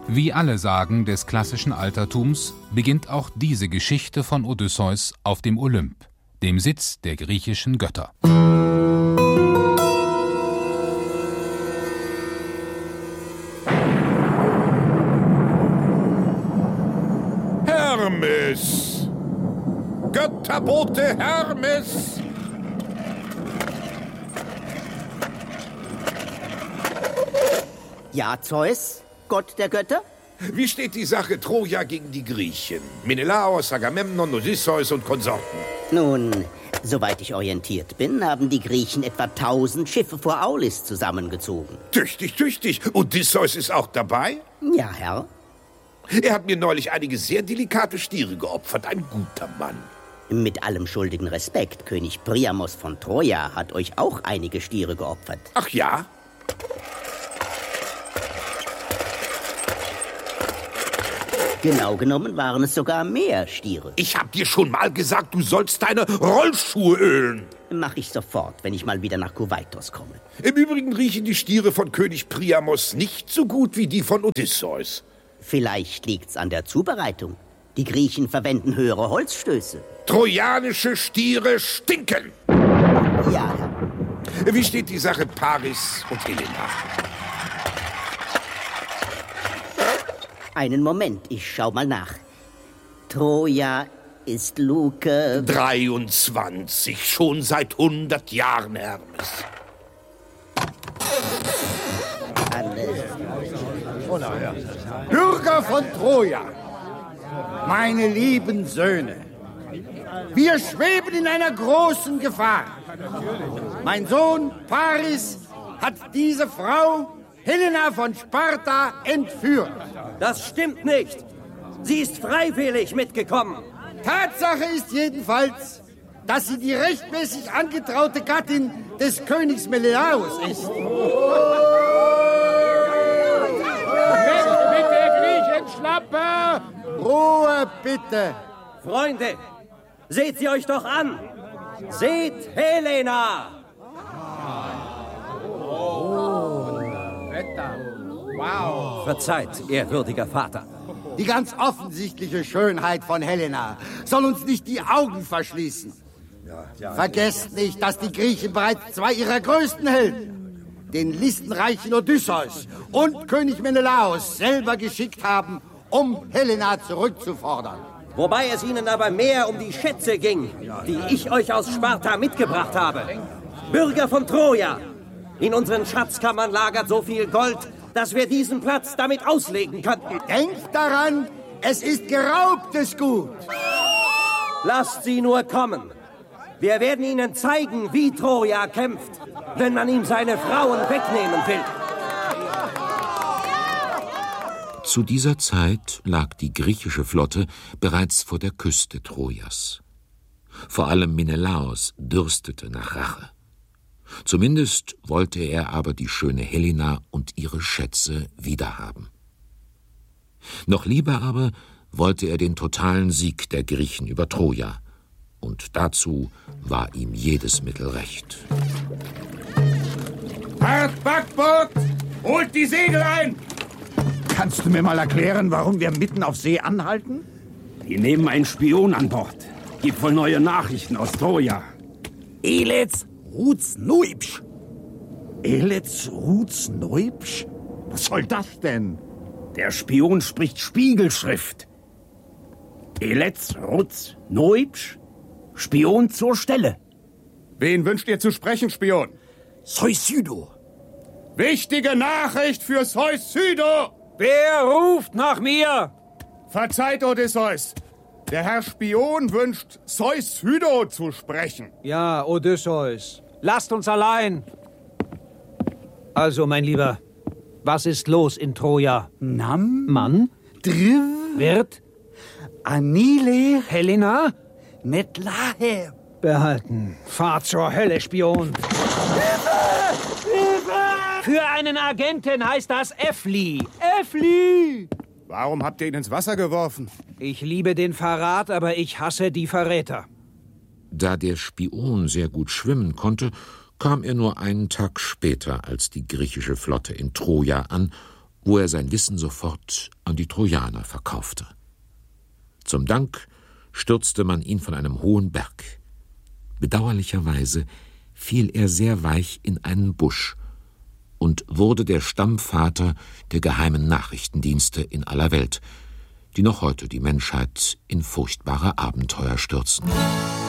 Wie alle Sagen des klassischen Altertums beginnt auch diese Geschichte von Odysseus auf dem Olymp, dem Sitz der griechischen Götter. Hermes! Götterbote Hermes! Ja, Zeus, Gott der Götter? Wie steht die Sache Troja gegen die Griechen? Menelaos, Agamemnon, Odysseus und Konsorten. Nun, soweit ich orientiert bin, haben die Griechen etwa 1000 Schiffe vor Aulis zusammengezogen. Tüchtig, tüchtig. Odysseus ist auch dabei? Ja, Herr. Er hat mir neulich einige sehr delikate Stiere geopfert. Ein guter Mann. Mit allem schuldigen Respekt, König Priamos von Troja hat euch auch einige Stiere geopfert. Ach ja? Genau genommen waren es sogar mehr Stiere. Ich hab dir schon mal gesagt, du sollst deine Rollschuhe ölen. Mach ich sofort, wenn ich mal wieder nach Kuwaitos komme. Im Übrigen riechen die Stiere von König Priamos nicht so gut wie die von Odysseus. Vielleicht liegt's an der Zubereitung. Die Griechen verwenden höhere Holzstöße. Trojanische Stiere stinken. Ja, Herr. Wie steht die Sache Paris und Helena? Einen Moment, ich schau mal nach. Troja ist Luke... 23, schon seit 100 Jahren, Hermes. Bürger von Troja, meine lieben Söhne, wir schweben in einer großen Gefahr. Mein Sohn Paris hat diese Frau, Helena von Sparta, entführt. Das stimmt nicht. Sie ist freiwillig mitgekommen. Tatsache ist jedenfalls, dass sie die rechtmäßig angetraute Gattin des Königs Menelaos ist. Weg mit der Griechenschlappe! Ruhe, bitte. Freunde, seht sie euch doch an. Seht Helena! Wow. Verzeiht, ehrwürdiger Vater. Die ganz offensichtliche Schönheit von Helena soll uns nicht die Augen verschließen. Vergesst nicht, dass die Griechen bereits 2 ihrer größten Helden, den listenreichen Odysseus und König Menelaos, selber geschickt haben, um Helena zurückzufordern. Wobei es ihnen aber mehr um die Schätze ging, die ich euch aus Sparta mitgebracht habe. Bürger von Troja, in unseren Schatzkammern lagert so viel Gold, dass wir diesen Platz damit auslegen könnten. Denkt daran, es ist geraubtes Gut. Lasst sie nur kommen. Wir werden ihnen zeigen, wie Troja kämpft, wenn man ihm seine Frauen wegnehmen will. Zu dieser Zeit lag die griechische Flotte bereits vor der Küste Trojas. Vor allem Menelaos dürstete nach Rache. Zumindest wollte er aber die schöne Helena und ihre Schätze wiederhaben. Noch lieber aber wollte er den totalen Sieg der Griechen über Troja. Und dazu war ihm jedes Mittel recht. Fahrt Backbord! Holt die Segel ein! Kannst du mir mal erklären, warum wir mitten auf See anhalten? Wir nehmen einen Spion an Bord. Gibt wohl neue Nachrichten aus Troja. Elets Rutsnoipsch. Elets Rutsnoipsch? Was soll das denn? Der Spion spricht Spiegelschrift. Elets Rutsnoipsch, Spion zur Stelle. Wen wünscht ihr zu sprechen, Spion? Seusydo. Wichtige Nachricht für Seusydo! Wer ruft nach mir? Verzeiht, Odysseus. Der Herr Spion wünscht, Seusydo zu sprechen. Ja, Odysseus. Lasst uns allein. Also, mein Lieber, was ist los in Troja? Nam? Mann? Driv? Wird? Anile? Helena? Metlahe. Behalten. Fahr zur Hölle, Spion. Für einen Agenten heißt das Äffli. Äffli! Warum habt ihr ihn ins Wasser geworfen? Ich liebe den Verrat, aber ich hasse die Verräter. Da der Spion sehr gut schwimmen konnte, kam er nur einen Tag später als die griechische Flotte in Troja an wo er sein Wissen sofort an die Trojaner verkaufte. Zum Dank stürzte man ihn von einem hohen Berg. Bedauerlicherweise fiel er sehr weich in einen Busch und wurde der Stammvater der geheimen Nachrichtendienste in aller Welt, die noch heute die Menschheit in furchtbare Abenteuer stürzen.